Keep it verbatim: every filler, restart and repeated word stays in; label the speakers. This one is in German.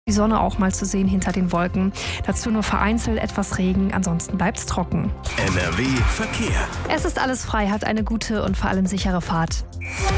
Speaker 1: die Sonne auch mal zu sehen hinter den Wolken. Dazu nur vereinzelt etwas Regen, ansonsten bleibt's trocken.
Speaker 2: N R W Verkehr.
Speaker 1: Es ist alles frei, hat eine gute und vor allem sichere Fahrt.